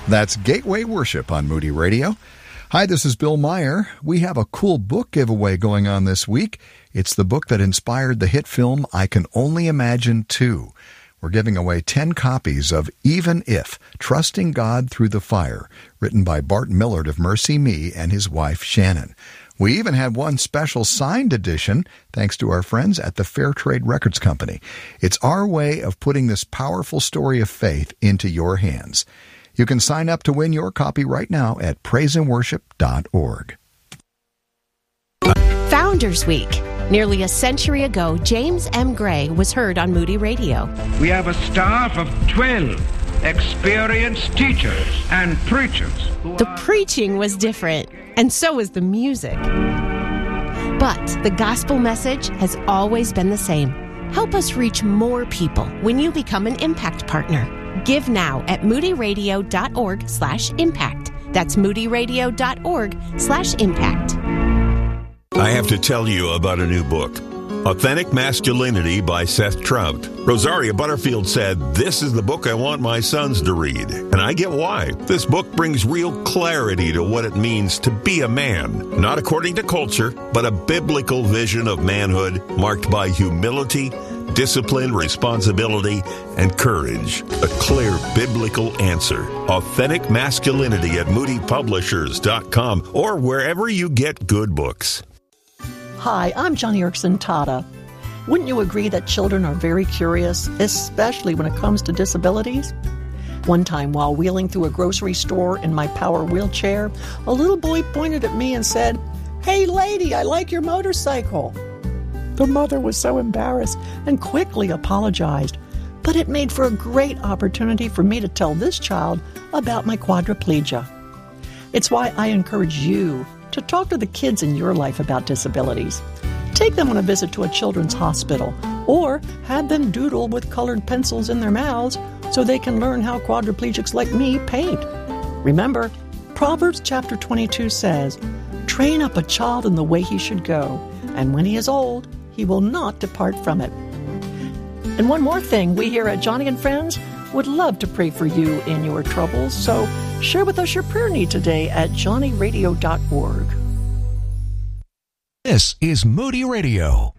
That's Gateway Worship on Moody Radio. Hi, this is Bill Meyer. We have a cool book giveaway going on this week. It's the book that inspired the hit film I Can Only Imagine 2. We're giving away 10 copies of Even If, Trusting God Through the Fire, written by Bart Millard of Mercy Me and his wife Shannon. We even had one special signed edition, thanks to our friends at the Fair Trade Records Company. It's our way of putting this powerful story of faith into your hands. You can sign up to win your copy right now at praiseandworship.org. Founders Week. Nearly a century ago, James M. Gray was heard on Moody Radio. We have a staff of 12 experienced teachers and preachers. The preaching was different, and so was the music. But the gospel message has always been the same. Help us reach more people when you become an Impact Partner. Give now at moodyradio.org/impact. That's moodyradio.org/impact. I have to tell you about a new book, Authentic Masculinity by Seth Trout. Rosaria Butterfield said, "This is the book I want my sons to read." And I get why. This book brings real clarity to what it means to be a man. Not according to culture, but a biblical vision of manhood marked by humility, discipline, responsibility, and courage. A clear biblical answer. Authentic Masculinity at moodypublishers.com or wherever you get good books. Hi, I'm Johnny Erickson Tata. Wouldn't you agree that children are very curious, especially when it comes to disabilities? One time, while wheeling through a grocery store in my power wheelchair, a little boy pointed at me and said, "Hey lady, I like your motorcycle." The mother was so embarrassed and quickly apologized, but it made for a great opportunity for me to tell this child about my quadriplegia. It's why I encourage you to talk to the kids in your life about disabilities. Take them on a visit to a children's hospital, or have them doodle with colored pencils in their mouths so they can learn how quadriplegics like me paint. Remember, Proverbs chapter 22 says, "Train up a child in the way he should go, and when he is old, he will not depart from it." And one more thing, we here at Johnny and Friends would love to pray for you in your troubles, so share with us your prayer need today at johnnyradio.org. This is Moody Radio.